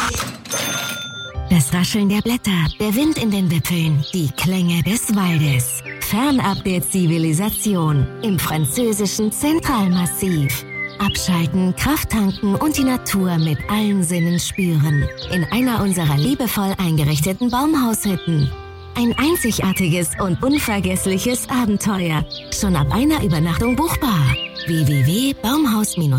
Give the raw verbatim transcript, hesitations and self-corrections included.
Das Rascheln der Blätter, der Wind in den Wipfeln, die Klänge des Waldes. Fernab der Zivilisation im französischen Zentralmassiv. Abschalten, Kraft tanken und die Natur mit allen Sinnen spüren. In einer unserer liebevoll eingerichteten Baumhaushütten. Ein einzigartiges und unvergessliches Abenteuer. Schon ab einer Übernachtung buchbar. w w w punkt baumhaus